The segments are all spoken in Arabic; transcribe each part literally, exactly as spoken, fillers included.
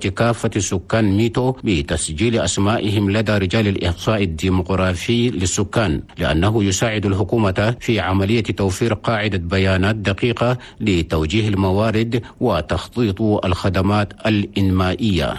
كافة سكان ميتو بتسجيل أسمائهم لدى رجال الإحصاء الديموغرافي للسكان، لأنه يساعد الحكومة في عملية توفير قاعدة بيانات دقيقة لتوجيه الموارد وتخطيط الخدمات الإنمائية.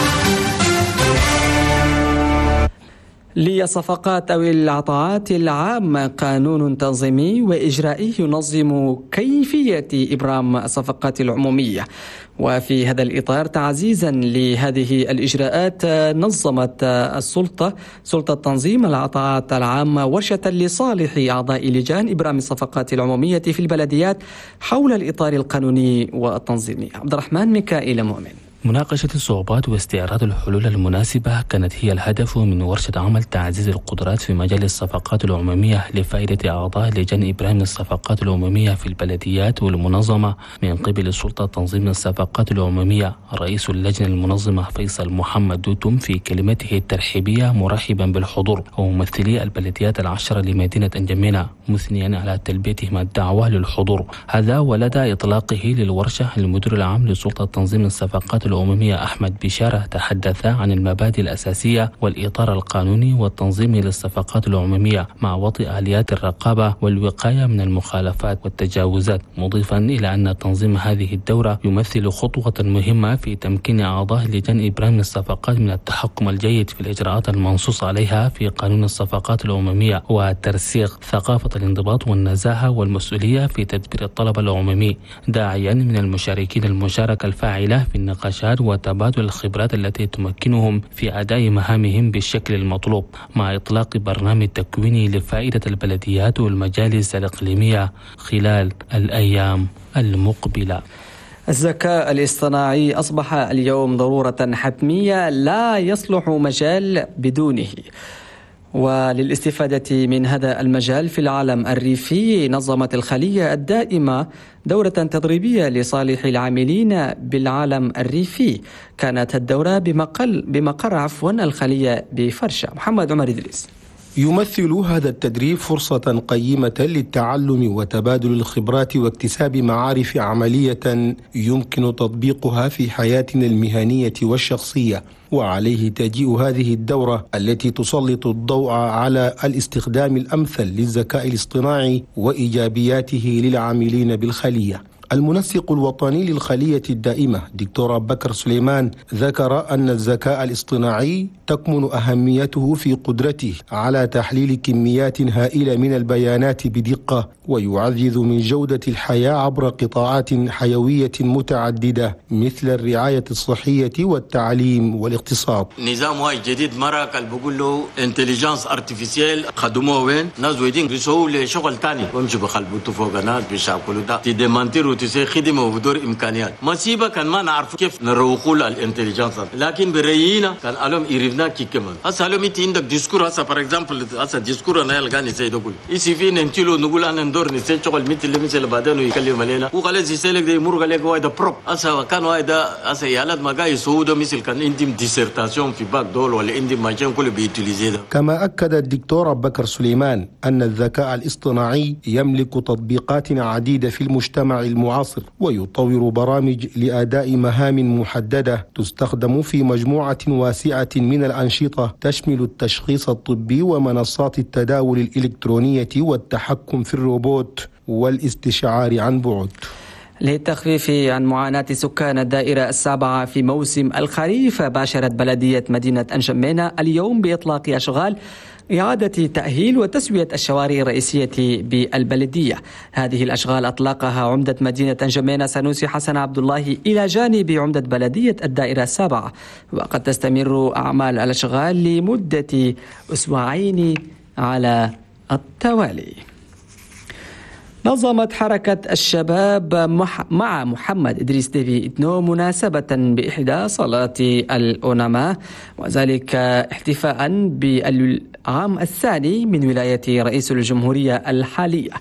للصفقات أو العطاءات العامة قانون تنظيمي وإجرائي ينظم كيفية إبرام الصفقات العمومية، وفي هذا الإطار تعزيزا لهذه الإجراءات نظمت السلطة سلطة تنظيم العطاءات العامة ورشة لصالح أعضاء لجان إبرام الصفقات العمومية في البلديات حول الإطار القانوني والتنظيمي. عبد الرحمن ميكائيل مؤمن. مناقشة الصعوبات واستعراض الحلول المناسبة كانت هي الهدف من ورشة عمل تعزيز القدرات في مجال الصفقات العمومية لفائدة أعضاء لجان إبرام الصفقات العمومية في البلديات والمنظمة من قبل السلطة تنظيم الصفقات العمومية. رئيس اللجنة المنظمة فيصل محمد دوتم في كلمته الترحيبية مرحبا بالحضور وممثلي البلديات العشرة لمدينة انجمينا، مثنيا على تلبيتهم الدعوة للحضور. هذا ولدى إطلاقه للورشة المدير العام لسلطة تنظيم الصفقات العمومية أحمد بشارة تحدث عن المبادئ الأساسية والإطار القانوني والتنظيمي للصفقات العمومية مع وضع آليات الرقابة والوقاية من المخالفات والتجاوزات، مضيفا إلى أن تنظيم هذه الدورة يمثل خطوة مهمة في تمكين أعضاء لجان إبرام الصفقات من التحكم الجيد في الإجراءات المنصوص عليها في قانون الصفقات العمومية وترسيخ ثقافة الانضباط والنزاهة والمسؤولية في تدبير الطلب العمومي، داعيا من المشاركين المشاركة الفاعلة في النقاش وتبادل الخبرات التي تمكنهم في أداء مهامهم بالشكل المطلوب، مع إطلاق برنامج تكويني لفائدة البلديات والمجالس الإقليمية خلال الأيام المقبلة. الذكاء الاصطناعي أصبح اليوم ضرورة حتمية لا يصلح مجال بدونه، وللاستفادة من هذا المجال في العالم الريفي نظمت الخلية الدائمة دورة تدريبية لصالح العاملين بالعالم الريفي. كانت الدورة بمقر بمقر عفوا الخلية بفرشة. محمد عمر إدريس. يمثل هذا التدريب فرصة قيمة للتعلم وتبادل الخبرات واكتساب معارف عملية يمكن تطبيقها في حياتنا المهنية والشخصية، وعليه تجيء هذه الدورة التي تسلط الضوء على الاستخدام الأمثل للذكاء الاصطناعي وإيجابياته للعاملين بالخلية. المنسق الوطني للخلية الدائمة دكتور بكر سليمان ذكر أن الذكاء الاصطناعي تكمن أهميته في قدرته على تحليل كميات هائلة من البيانات بدقة، ويعزز من جودة الحياة عبر قطاعات حيوية متعددة مثل الرعاية الصحية والتعليم والاقتصاد. نظام واي جديد مرق اللي بقول له انتليجنس ارتفيسيال خدموه وين ناس ويدين بيسووا لي شغل تاني وامشي بخلبوتو فوق ناس بيشاكلوا ده تدمنتروا تسي خدمه وبدور امكانيات مصيبه كان ما نعرف كيف نروقوا له الانتليجنس، لكن برينا كان علم يرفنا كي كمان. هسه لو انت عندك ديسكور هسه فور اكزامبل هسه ديسكور انا يلقاني زي دقول يسي في ننتلو نقول انا ندور نسي شغل مثل مثل بعدين يكلم علينا وقال يسالك ده يمر قال لك وايد بروب هسه كان وايد هسه يالات ما جاي سوده مثل كان عندي ديسرتاسيون في باك دول ولا عندي ماشين كله بيوتيليزي ده. كما اكد الدكتور بكر سليمان ان الذكاء الاصطناعي يملك تطبيقات عديده في المجتمع المعاصر، ويطور برامج لاداء مهام محدده تستخدم في مجموعه واسعه من الانشطه تشمل التشخيص الطبي ومنصات التداول الالكترونيه والتحكم في الروبوت والاستشعار عن بعد. للتخفيف عن معاناة سكان الدائرة السابعة في موسم الخريف، باشرت بلدية مدينة أنجمينا اليوم بإطلاق أشغال إعادة تأهيل وتسوية الشوارع الرئيسية بالبلدية. هذه الأشغال أطلقها عمدة مدينة أنجمينا سنوسي حسن عبد الله إلى جانب عمدة بلدية الدائرة السابعة، وقد تستمر أعمال الأشغال لمدة أسبوعين على التوالي. نظمت حركة الشباب مع محمد إدريس ديفي إتنو مناسبة بإحدى صلاة الأوناما، وذلك احتفاء بالعام الثاني من ولاية رئيس الجمهورية الحالية.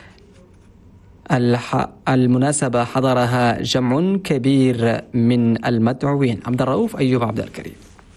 المناسبة حضرها جمع كبير من المدعوين. عبد الرؤوف أيوب عبد الكريم.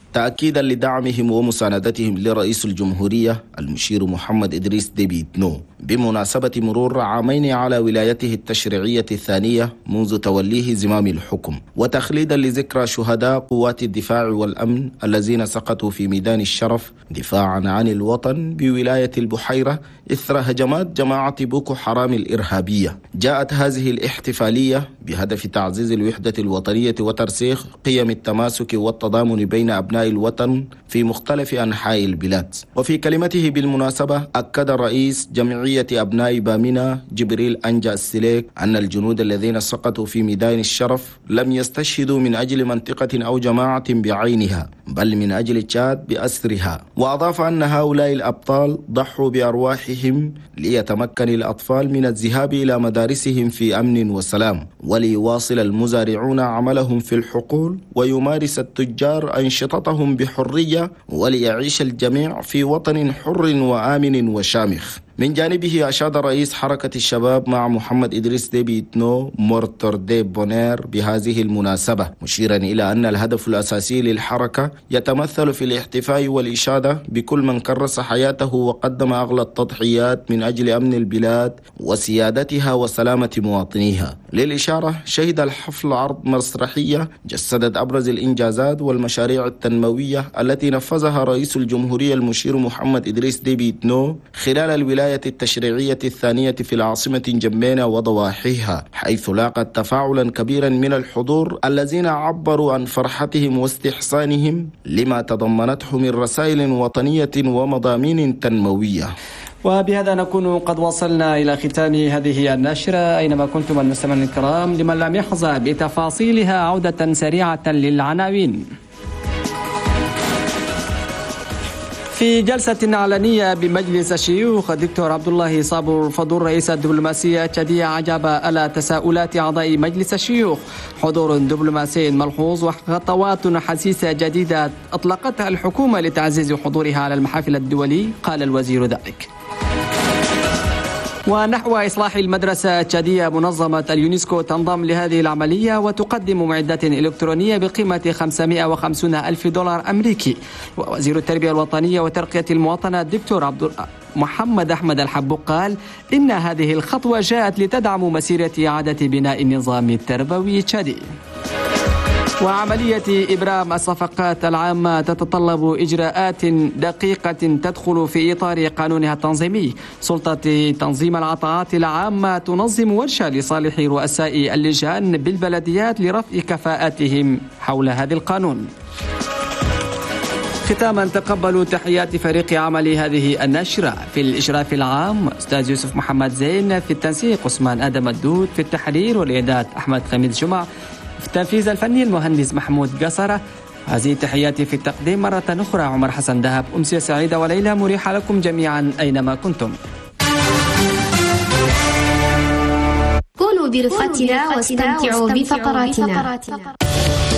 تأكيدا لدعمهم ومساندتهم لرئيس الجمهورية المشير محمد إدريس ديبي إتنو بمناسبة مرور عامين على ولايته التشريعية الثانية منذ توليه زمام الحكم، وتخليدا لذكرى شهداء قوات الدفاع والأمن الذين سقطوا في ميدان الشرف دفاعا عن الوطن بولاية البحيرة إثر هجمات جماعة بوكو حرام الإرهابية. جاءت هذه الاحتفالية بهدف تعزيز الوحدة الوطنية وترسيخ قيم التماسك والتضامن بين أبناء الوطن في مختلف أنحاء البلاد. وفي كلمته بالمناسبة أكد رئيس جمعية أبناء بامينا جبريل أنجا السليك أن الجنود الذين سقطوا في ميدان الشرف لم يستشهدوا من أجل منطقة أو جماعة بعينها، بل من أجل تشاد بأسرها. وأضاف أن هؤلاء الأبطال ضحوا بأرواحهم ليتمكن الأطفال من الذهاب إلى مدارسهم في أمن وسلام، وليواصل المزارعون عملهم في الحقول، ويمارس التجار أنشطتهم بحرية، وليعيش الجميع في وطن حر وآمن وشامخ. من جانبه أشاد رئيس حركة الشباب مع محمد إدريس ديبي إتنو مورتور دي بونير بهذه المناسبة، مشيرا إلى أن الهدف الأساسي للحركة يتمثل في الاحتفاء والإشادة بكل من كرس حياته وقدم أغلى التضحيات من أجل أمن البلاد وسيادتها وسلامة مواطنيها. للإشارة شهد الحفل عرض مسرحية جسدت أبرز الإنجازات والمشاريع التنموية التي نفذها رئيس الجمهورية المشير محمد إدريس ديبي إتنو خلال الولاية التشريعية الثانية في العاصمة نجمينا وضواحيها، حيث لاقت تفاعلا كبيرا من الحضور الذين عبروا عن فرحتهم واستحسانهم لما تضمنته من رسائل وطنية ومضامين تنموية. وبهذا نكون قد وصلنا إلى ختام هذه النشرة. أينما كنتم المستمعين الكرام، لمن لم يحظى بتفاصيلها عودة سريعة للعناوين. في جلسة علنية بمجلس الشيوخ، الدكتور عبد الله صابر فضول رئيس الدبلوماسية التشادية أجاب على تساؤلات أعضاء مجلس الشيوخ. حضور دبلوماسي ملحوظ وخطوات حسيسة جديدة أطلقتها الحكومة لتعزيز حضورها على المحافل الدولي، قال الوزير ذلك. ونحو إصلاح المدرسة التشادية، منظمة اليونسكو تنضم لهذه العملية وتقدم معدات إلكترونية بقيمة خمسمائة وخمسين ألف دولار أمريكي. ووزير التربية الوطنية وترقية المواطنة الدكتور عبد محمد أحمد الحبوق قال إن هذه الخطوة جاءت لتدعم مسيرة إعادة بناء النظام التربوي التشادي. وعملية إبرام الصفقات العامة تتطلب إجراءات دقيقة تدخل في إطار قانونها التنظيمي. سلطة تنظيم العطاءات العامة تنظم ورشة لصالح رؤساء اللجان بالبلديات لرفع كفاءاتهم حول هذا القانون. ختاما، تقبلوا تحيات فريق عمل هذه النشرة. في الإشراف العام أستاذ يوسف محمد زين، في التنسيق عثمان آدم الدود، في التحرير والإعداد أحمد خميس جمع، في التنفيذ الفني المهندس محمود قصرة. هذه تحياتي في التقديم مرة أخرى عمر حسن دهب. أمسية سعيدة وليلة مريحة لكم جميعا أينما كنتم. كونوا برفقتنا واستمتعوا بفقراتنا.